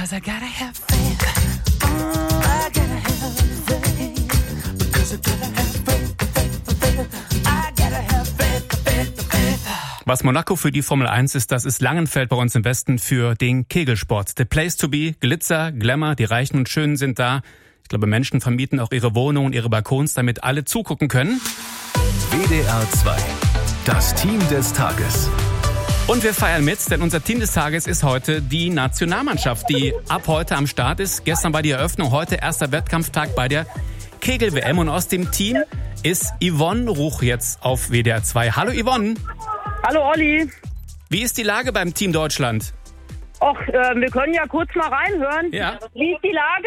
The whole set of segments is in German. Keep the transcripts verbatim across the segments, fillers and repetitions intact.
'cause I gotta have faith. Oh, I gotta have faith. Because I gotta have faith, faith, faith. I gotta have faith, faith, faith. Was Monaco für die Formel eins ist, das ist Langenfeld bei uns im Westen für den Kegelsport. The place to be, Glitzer, Glamour, die Reichen und Schönen sind da. Ich glaube, Menschen vermieten auch ihre Wohnungen, ihre Balkons, damit alle zugucken können. W D R zwei, das Team des Tages. Und wir feiern mit, denn unser Team des Tages ist heute die Nationalmannschaft, die ab heute am Start ist. Gestern war die Eröffnung, heute erster Wettkampftag bei der Kegel-W M. Und aus dem Team ist Yvonne Ruch jetzt auf W D R zwei. Hallo Yvonne. Hallo Olli. Wie ist die Lage beim Team Deutschland? Och, äh, wir können ja kurz mal reinhören. Ja. Wie ist die Lage?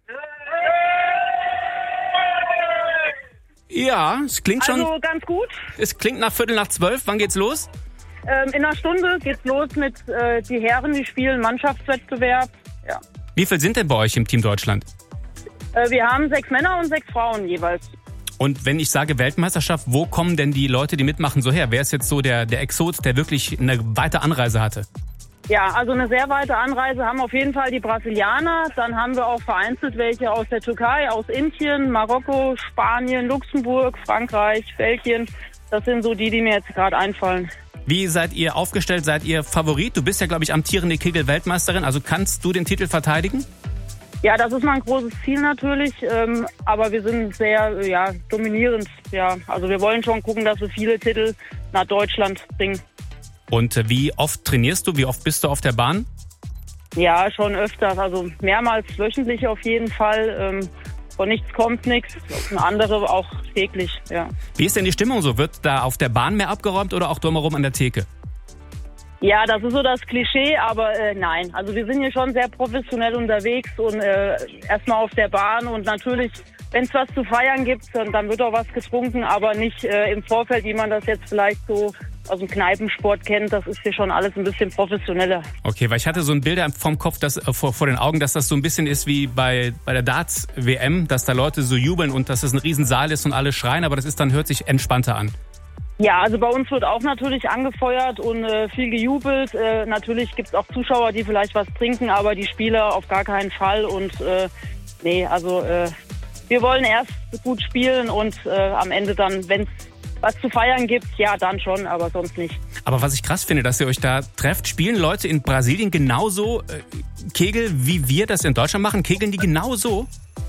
Ja, es klingt schon. Also ganz gut. Es klingt nach Viertel nach zwölf. Wann geht's los? Ähm, in einer Stunde geht's los mit äh, die Herren, die spielen Mannschaftswettbewerb. Ja. Wie viel sind denn bei euch im Team Deutschland? Äh, wir haben sechs Männer und sechs Frauen jeweils. Und wenn ich sage Weltmeisterschaft, wo kommen denn die Leute, die mitmachen, so her? Wer ist jetzt so der, der Exot, der wirklich eine weite Anreise hatte? Ja, also eine sehr weite Anreise haben auf jeden Fall die Brasilianer. Dann haben wir auch vereinzelt welche aus der Türkei, aus Indien, Marokko, Spanien, Luxemburg, Frankreich, Belgien. Das sind so die, die mir jetzt gerade einfallen. Wie seid ihr aufgestellt? Seid ihr Favorit? Du bist ja, glaube ich, amtierende Kegel-Weltmeisterin. Also kannst du den Titel verteidigen? Ja, das ist mein großes Ziel natürlich. Ähm, aber wir sind sehr ja, dominierend. Ja, also wir wollen schon gucken, dass wir viele Titel nach Deutschland bringen. Und wie oft trainierst du? Wie oft bist du auf der Bahn? Ja, schon öfters. Also mehrmals wöchentlich auf jeden Fall. Ähm, von nichts kommt nichts. Eine andere auch täglich, ja. Wie ist denn die Stimmung so? Wird da auf der Bahn mehr abgeräumt oder auch drumherum an der Theke? Ja, das ist so das Klischee, aber äh, nein. Also wir sind hier schon sehr professionell unterwegs und äh, erstmal auf der Bahn und natürlich, wenn es was zu feiern gibt, dann, dann wird auch was getrunken, aber nicht äh, im Vorfeld, wie man das jetzt vielleicht so aus dem Kneipensport kennt. Das ist hier schon alles ein bisschen professioneller. Okay, weil ich hatte so ein Bilder vom Kopf, dass, äh, vor, vor den Augen, dass das so ein bisschen ist wie bei, bei der Darts-W M, dass da Leute so jubeln und dass es ein Riesensaal ist und alle schreien, aber das ist dann hört sich entspannter an. Ja, also bei uns wird auch natürlich angefeuert und äh, viel gejubelt. Äh, natürlich gibt es auch Zuschauer, die vielleicht was trinken, aber die Spieler auf gar keinen Fall. Und äh, nee, also äh, wir wollen erst gut spielen und äh, am Ende dann, wenn es was zu feiern gibt, ja, dann schon, aber sonst nicht. Aber was ich krass finde, dass ihr euch da trefft, spielen Leute in Brasilien genauso äh, Kegel, wie wir das in Deutschland machen? Kegeln die genauso?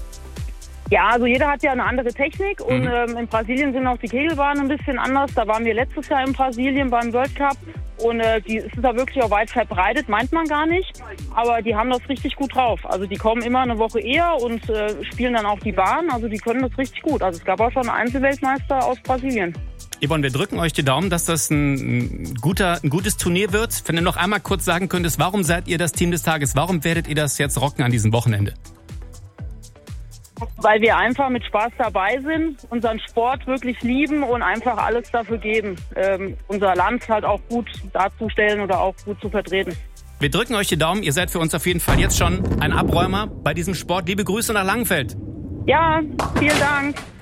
Ja, also jeder hat ja eine andere Technik und Mhm. ähm, in Brasilien sind auch die Kegelbahnen ein bisschen anders. Da waren wir letztes Jahr in Brasilien beim World Cup und äh, die ist da wirklich auch weit verbreitet, meint man gar nicht. Aber die haben das richtig gut drauf. Also die kommen immer eine Woche eher und äh, spielen dann auch die Bahn. Also die können das richtig gut. Also es gab auch schon einen Einzelweltmeister aus Brasilien. Yvonne, wir drücken euch die Daumen, dass das ein, guter, ein gutes Turnier wird. Wenn du noch einmal kurz sagen könntest, warum seid ihr das Team des Tages? Warum werdet ihr das jetzt rocken an diesem Wochenende? Weil wir einfach mit Spaß dabei sind, unseren Sport wirklich lieben und einfach alles dafür geben, ähm, unser Land halt auch gut darzustellen oder auch gut zu vertreten. Wir drücken euch die Daumen. Ihr seid für uns auf jeden Fall jetzt schon ein Abräumer bei diesem Sport. Liebe Grüße nach Langenfeld. Ja, vielen Dank.